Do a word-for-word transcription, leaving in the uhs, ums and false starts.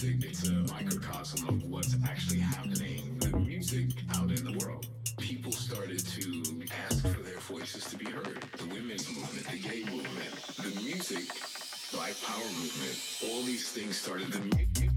music, it's a microcosm of what's actually happening. The music out in the world. People started to ask for their voices to be heard. The women's movement, the gay movement, the music, Black Power movement, all these things started. The music